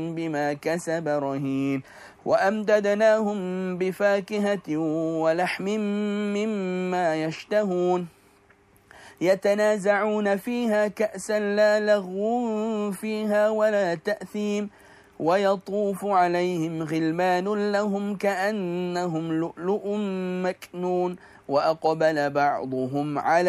بما كسب رهين وأمددناهم بفاكهة ولحم مما يشتهون يتنازعون فيها كأسا لا لغو فيها ولا تأثيم ويطوف عليهم غلمان لهم كأنهم لؤلؤ مكنون وأقبل بعضهم على